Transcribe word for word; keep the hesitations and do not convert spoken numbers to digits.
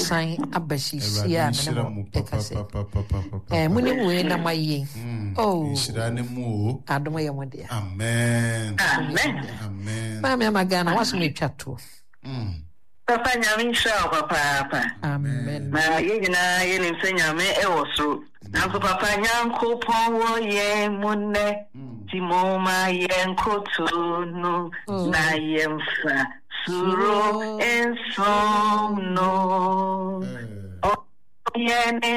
sign abashishia me ekase eh muni we na maye oh shirane mu adomo ye mode amen amen amen mama magana wasu me twato mm papa nyame sha papa papa amen na yegina ye ni nyame e woso na papa nyanko pon wo ye munne timoma ye nkoto no na ye mfa suro en som no oh ye